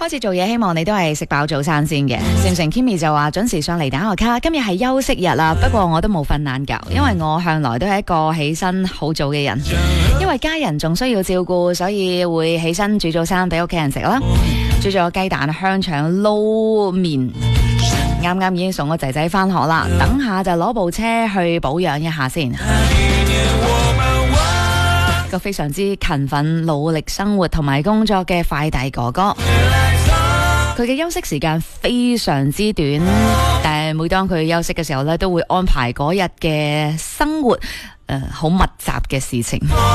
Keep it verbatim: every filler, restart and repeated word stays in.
開始做嘢，希望你都係食飽早餐先嘅。成成 Kimmy 就話準時上嚟打個卡，今日係休息日啦，不過我都冇瞓懶覺，因為我向來都係一個起身好早嘅人，因為家人仲需要照顧，所以會起身煮早餐俾屋企人食啦。煮咗雞蛋香腸撈麵，啱啱已經送個仔仔返學啦，等下就攞部車去保養一下先。個非常之勤奮、努力生活同埋工作嘅快遞哥哥，佢嘅休息時間非常之短，但係每當佢休息嘅時候咧，都會安排嗰日嘅生活誒好、呃、密集嘅事情。